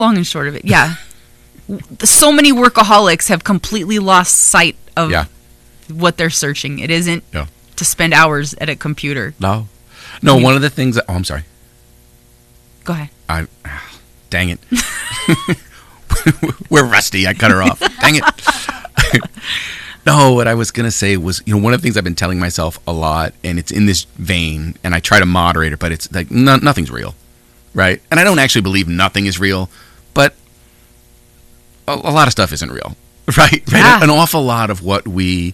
Long and short of it, yeah. So many workaholics have completely lost sight of what they're searching. It isn't to spend hours at a computer. No, one of the things that, I'm sorry. Go ahead. Dang it. We're rusty. I cut her off. Dang it. No, what I was going to say was, one of the things I've been telling myself a lot, and it's in this vein, and I try to moderate it, but it's like nothing's real, right? And I don't actually believe nothing is real, but a lot of stuff isn't real, right? Yeah. An awful lot of what we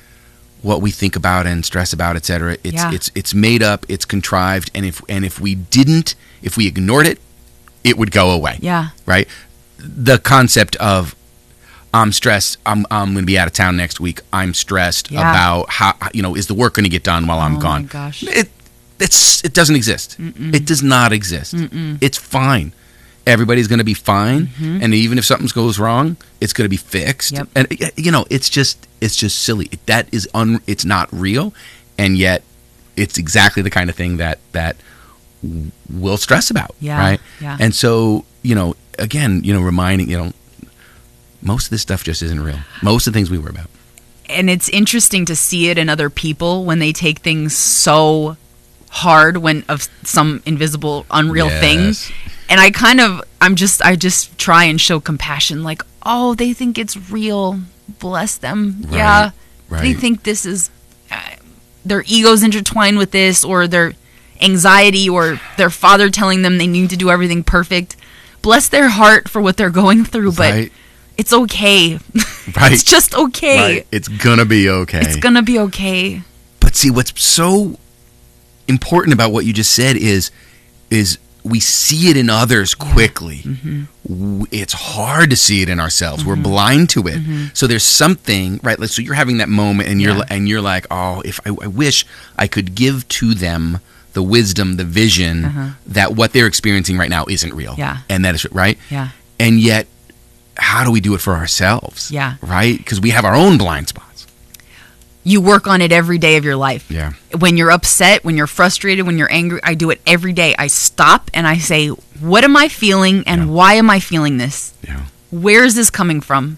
think about and stress about, et cetera, it's made up, it's contrived, and if we ignored it, it would go away. Yeah. Right? The concept of I'm stressed, I'm going to be out of town next week, I'm stressed about how, is the work going to get done while I'm gone? Oh my gosh. It doesn't exist. Mm-mm. It does not exist. Mm-mm. It's fine. Everybody's going to be fine, and even if something goes wrong, it's going to be fixed. Yep. And it's just silly. It's not real, and yet it's exactly the kind of thing that we'll stress about, right? Yeah. And so, again, reminding, most of this stuff just isn't real. Most of the things we worry about. And it's interesting to see it in other people when they take things so hard of some invisible, unreal thing. And I just try and show compassion, like, oh, they think it's real. Bless them. Right, yeah. right. They think this is, their ego's intertwined with this, or their anxiety, or their father telling them they need to do everything perfect. Bless their heart for what they're going through, but it's okay. Right. It's just okay. Right. It's going to be okay. It's going to be okay. But see, what's so important about what you just said is we see it in others quickly. Mm-hmm. It's hard to see it in ourselves. Mm-hmm. We're blind to it. Mm-hmm. So there's something, right? So you're having that moment, and you're like, oh, if I wish I could give to them the wisdom, the vision that what they're experiencing right now isn't real. Yeah. And that is right. Yeah. And yet, how do we do it for ourselves? Yeah. Right? Because we have our own blind spots. You work on it every day of your life. Yeah. When you're upset, when you're frustrated, when you're angry, I do it every day. I stop and I say, what am I feeling, and why am I feeling this? Yeah. Where is this coming from?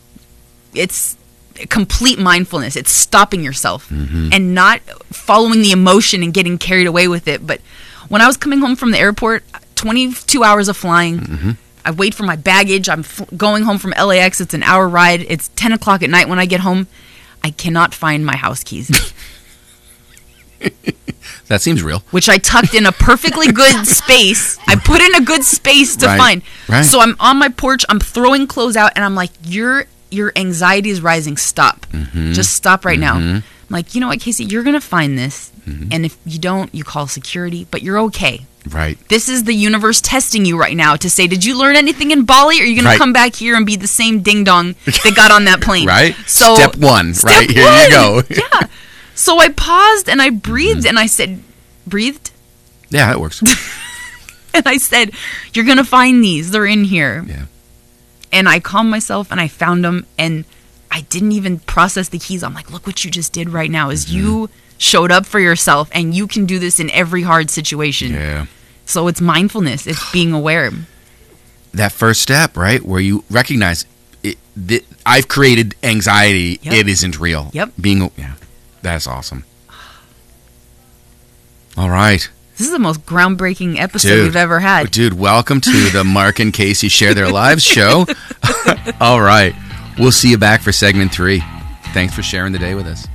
It's complete mindfulness. It's stopping yourself and not following the emotion and getting carried away with it. But when I was coming home from the airport, 22 hours of flying, I wait for my baggage. I'm going home from LAX. It's an hour ride. It's 10 o'clock at night when I get home. I cannot find my house keys. That seems real. Which I tucked in a perfectly good space. I put in a good space to find. Right. So I'm on my porch. I'm throwing clothes out, and I'm like, your anxiety is rising. Stop. Just stop right now. I'm like, you know what, Casey? You're going to find this. And if you don't, you call security. But you're okay. Right. This is the universe testing you right now to say, did you learn anything in Bali? Or are you going to come back here and be the same ding-dong that got on that plane? Right. So Step one. Right. Here you go. Yeah. So I paused and I breathed and I said, breathed? Yeah, that works. And I said, you're going to find these. They're in here. Yeah. And I calmed myself and I found them, and I didn't even process the keys. I'm like, look what you just did right now is you showed up for yourself, and you can do this in every hard situation. Yeah. So it's mindfulness. It's being aware. That first step, right, where you recognize I've created anxiety. Yep. It isn't real. Yep. That's awesome. All right. This is the most groundbreaking episode we've ever had. Dude, welcome to the Mark and Casey Share Their Lives show. All right. We'll see you back for segment 3. Thanks for sharing the day with us.